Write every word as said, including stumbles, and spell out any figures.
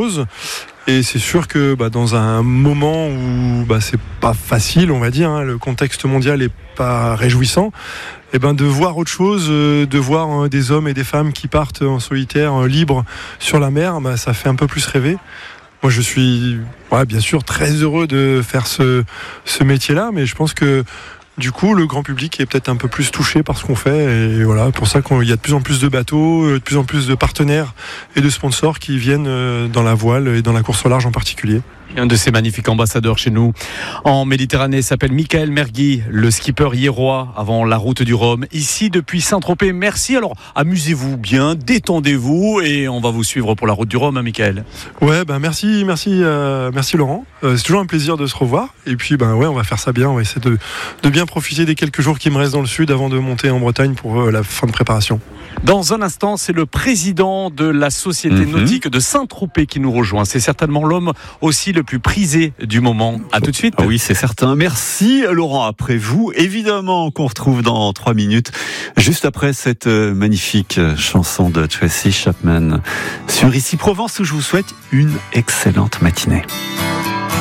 chose. Et c'est sûr que bah, dans un moment où bah, c'est pas facile, on va dire, hein, le contexte mondial est pas réjouissant, et ben de voir autre chose, euh, de voir euh, des hommes et des femmes qui partent en solitaire, euh, libres sur la mer, bah, ça fait un peu plus rêver. Moi, je suis, ouais, bien sûr, très heureux de faire ce, ce métier-là, mais je pense que du coup, le grand public est peut-être un peu plus touché par ce qu'on fait. Et voilà, pour ça qu'il y a de plus en plus de bateaux, de plus en plus de partenaires et de sponsors qui viennent dans la voile et dans la course au large en particulier. Un de ces magnifiques ambassadeurs chez nous en Méditerranée s'appelle Michael Mergui, le skipper hiérois avant la route du Rhum, ici depuis Saint-Tropez. Merci, alors amusez-vous bien, détendez-vous et on va vous suivre pour la route du Rhum, hein, Michael. Ouais, ben merci, merci, euh, merci Laurent. Euh, c'est toujours un plaisir de se revoir. Et puis ben ouais, on va faire ça bien. On va essayer de, de bien profiter des quelques jours qui me restent dans le sud avant de monter en Bretagne pour euh, la fin de préparation. Dans un instant, c'est le président de la Société nautique de Saint-Tropez qui nous rejoint. C'est certainement l'homme aussi le plus prisé du moment. À tout de suite. Ah oui, c'est certain. Merci Laurent. Après vous, évidemment, qu'on retrouve dans trois minutes, juste après cette magnifique chanson de Tracy Chapman sur Ici Provence, où je vous souhaite une excellente matinée.